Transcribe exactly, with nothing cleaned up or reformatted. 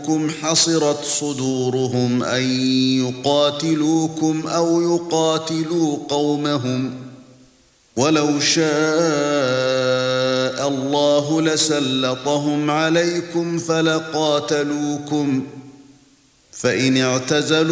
جاءوكم حصرت صدورهم أن يقاتلوكم أو يقاتلوا قومهم ولو شاء الله لسلطهم عليكم فلقاتلوكم فإن اعتزلوا